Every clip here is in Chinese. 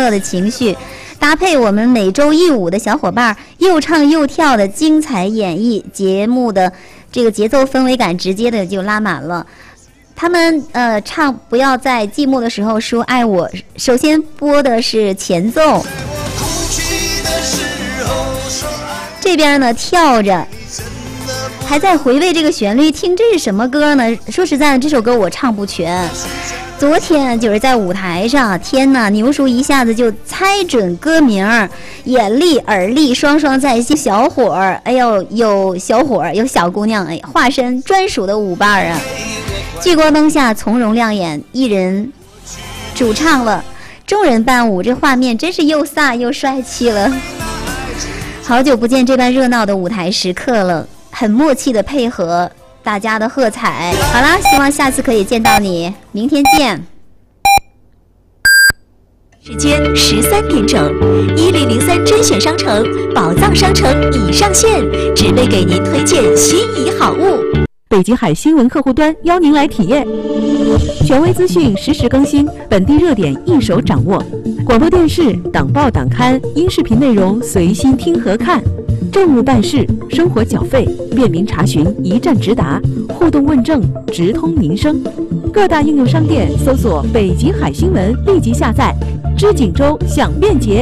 乐的情绪，搭配我们每周一舞的小伙伴又唱又跳的精彩演绎，节目的这个节奏氛围感直接的就拉满了。他们唱不要在寂寞的时候说爱我，首先播的是前奏，这边呢跳着还在回味这个旋律，听这是什么歌呢？说实在的，这首歌我唱不全。昨天就是在舞台上，天哪，牛叔一下子就猜准歌名，眼力耳力双双在线。小伙儿，哎呦，有小伙儿，有小姑娘，哎，化身专属的舞伴啊！聚光灯下从容亮眼，一人主唱了，众人伴舞，这画面真是又飒又帅气了。好久不见这般热闹的舞台时刻了，很默契的配合大家的喝彩。好啦，希望下次可以见到你，明天见。 时间13点整，1003甄选商城宝藏商城已上线，只为给您推荐心仪好物。 北极海新闻客户端邀您来体验，权威资讯实时更新，本地热点一手掌握，广播电视、党报党刊、音视频内容随心听和看，政务办事、生活缴费便民查询一站直达，互动问政直通民生。各大应用商店搜索北极海新闻，立即下载，知锦州享便捷。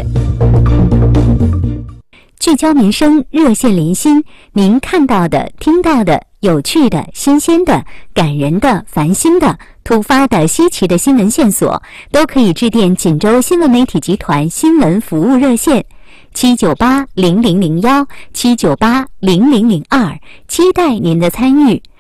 聚焦民生，热线连心，您看到的、听到的、有趣的、新鲜的、感人的、烦心的、突发的、稀奇的新闻线索，都可以致电锦州新闻媒体集团新闻服务热线7980001、7980002，期待您的参与。